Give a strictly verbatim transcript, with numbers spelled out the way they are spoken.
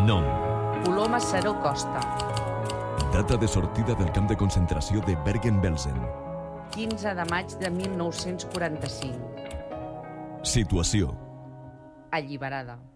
Nom. Coloma Seró Costa. Data de sortida del camp de concentració de Bergen-Belsen. quinze de maig de mil nou-cents quaranta-cinc. Situació. Alliberada.